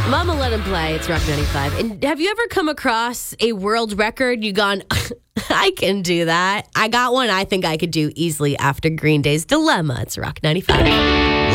Mama let him play. It's Rock 95. And have you ever come across a world record? You gone, I can do that. I got one I think I could do easily after Green Day's Dilemma. It's Rock 95.